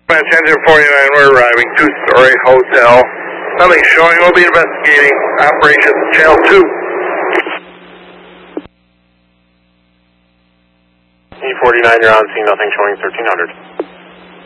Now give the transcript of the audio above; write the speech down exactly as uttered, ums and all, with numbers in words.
Engine forty-nine, we're arriving, two-story hotel. Nothing showing, we'll be investigating operations channel two. E forty-nine, you're on scene, nothing showing, thirteen hundred.